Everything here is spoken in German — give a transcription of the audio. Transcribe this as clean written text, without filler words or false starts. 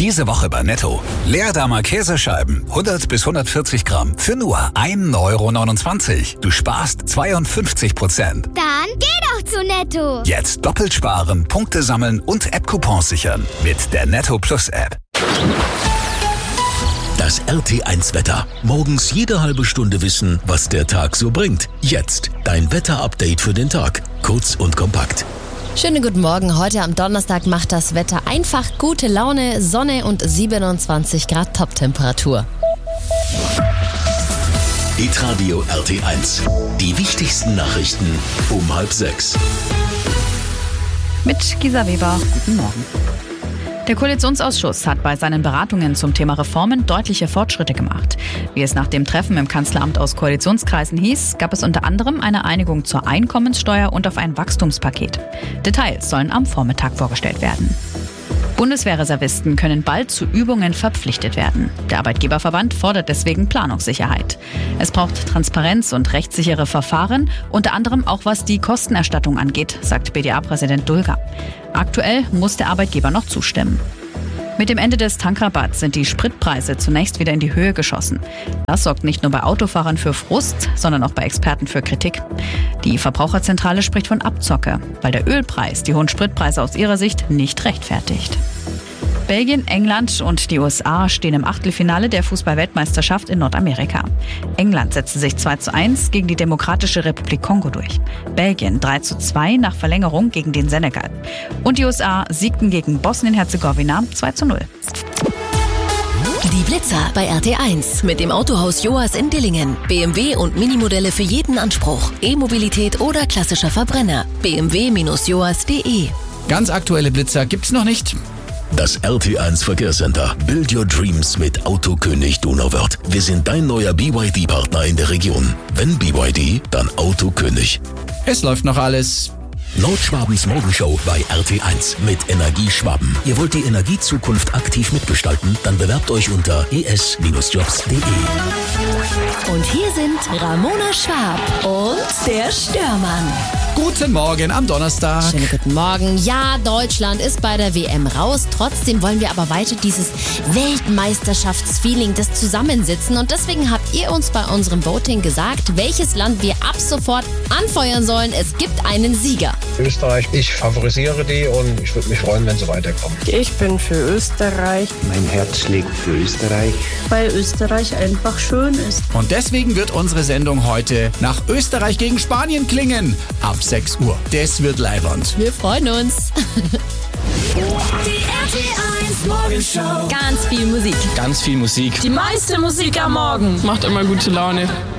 Diese Woche bei Netto. Leerdamer Käsescheiben, 100 bis 140 Gramm, für nur 1,29 €. Du sparst 52%. Dann geh doch zu Netto. Jetzt doppelt sparen, Punkte sammeln und App-Coupons sichern. Mit der Netto Plus App. Das RT1-Wetter. Morgens jede halbe Stunde wissen, was der Tag so bringt. Jetzt dein Wetter-Update für den Tag. Kurz und kompakt. Schönen guten Morgen. Heute am Donnerstag macht das Wetter einfach gute Laune, Sonne und 27 Grad Top-Temperatur. Hitradio RT1. Die wichtigsten Nachrichten um 5:30. Mit Gisa Weber. Guten Morgen. Der Koalitionsausschuss hat bei seinen Beratungen zum Thema Reformen deutliche Fortschritte gemacht. Wie es nach dem Treffen im Kanzleramt aus Koalitionskreisen hieß, gab es unter anderem eine Einigung zur Einkommenssteuer und auf ein Wachstumspaket. Details sollen am Vormittag vorgestellt werden. Bundeswehrreservisten können bald zu Übungen verpflichtet werden. Der Arbeitgeberverband fordert deswegen Planungssicherheit. Es braucht Transparenz und rechtssichere Verfahren, unter anderem auch was die Kostenerstattung angeht, sagt BDA-Präsident Dulger. Aktuell muss der Arbeitgeber noch zustimmen. Mit dem Ende des Tankrabatts sind die Spritpreise zunächst wieder in die Höhe geschossen. Das sorgt nicht nur bei Autofahrern für Frust, sondern auch bei Experten für Kritik. Die Verbraucherzentrale spricht von Abzocke, weil der Ölpreis die hohen Spritpreise aus ihrer Sicht nicht rechtfertigt. Belgien, England und die USA stehen im Achtelfinale der Fußball-Weltmeisterschaft in Nordamerika. England setzte sich 2:1 gegen die Demokratische Republik Kongo durch. Belgien 3:2 nach Verlängerung gegen den Senegal. Und die USA siegten gegen Bosnien-Herzegowina 2:0. Die Blitzer bei RT1 mit dem Autohaus Joas in Dillingen. BMW und Minimodelle für jeden Anspruch. E-Mobilität oder klassischer Verbrenner. bmw-joas.de. Ganz aktuelle Blitzer gibt's noch nicht. Das RT1 Verkehrscenter. Build your dreams mit Autokönig Donauwörth. Wir sind dein neuer BYD-Partner in der Region. Wenn BYD, dann Autokönig. Es läuft noch alles. Nordschwabens Morgenshow bei RT1 mit Energie Schwaben. Ihr wollt die Energiezukunft aktiv mitgestalten? Dann bewerbt euch unter es-jobs.de. Und hier sind Ramona Schwab und der Störmann. Guten Morgen am Donnerstag. Schönen guten Morgen. Ja, Deutschland ist bei der WM raus. Trotzdem wollen wir aber weiter dieses Weltmeisterschaftsfeeling, das Zusammensitzen. Und deswegen habt ihr uns bei unserem Voting gesagt, welches Land wir ab sofort anfeuern sollen. Es gibt einen Sieger. Österreich, ich favorisiere die und ich würde mich freuen, wenn sie weiterkommen. Ich bin für Österreich. Mein Herz schlägt für Österreich. Weil Österreich einfach schön ist. Und deswegen wird unsere Sendung heute nach Österreich gegen Spanien klingen. Ab 6 Uhr. Das wird leibernd. Wir freuen uns. Die RT1 Morgenshow. Ganz viel Musik. Ganz viel Musik. Die meiste Musik am Morgen. Macht immer gute Laune.